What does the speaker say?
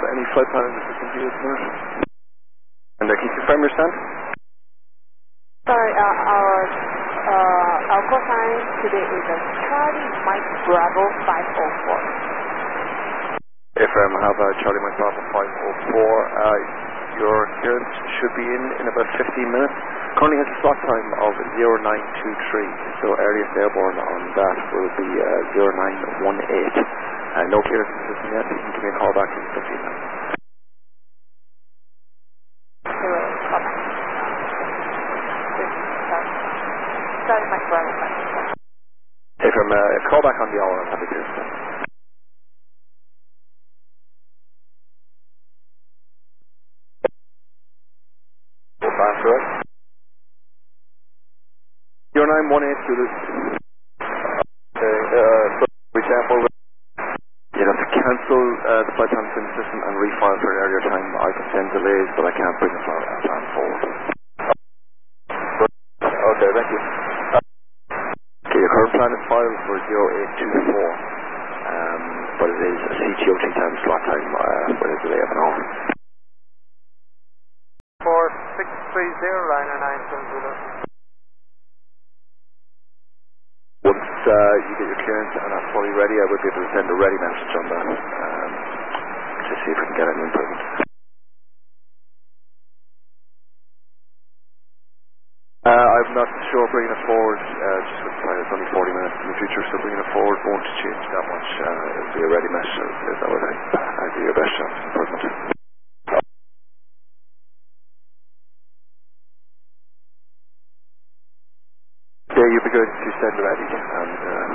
any flight plan in the system for you at the minute? And can you confirm your stand? Sorry, our call sign today is a Charlie Mike Bravo 504. Affirm, I have Charlie Mike Bravo 504. Your clearance should be in about 15 minutes. Currently has a slot time of 0923, so earliest airborne on that will be 0918. No clearance in the system yet, you can give me a call back in 15 minutes. Charlie Mike Bravo 504. Affirm, call back on the hour and have a clearance. Faster. 0918 to this. Okay, so we sample. You'll have to cancel the flight time in the system and refile for an earlier time. I can send delays, but I can't bring the plan forward. Okay, thank you. Okay, your current plan is filed for 0824, but it is a CTOT time slot time with a delay of an hour. 4630, liner 970. Once you get your clearance and are fully ready, I would be able to send a ready message on that to see if we can get an improvement. I'm not sure bringing it forward, just with the time it's only 40 minutes in the future, so bringing it forward won't change that much. It'll be a ready message, is that what I'd do your best chance of improvement. Yeah, you'd be good to send ready and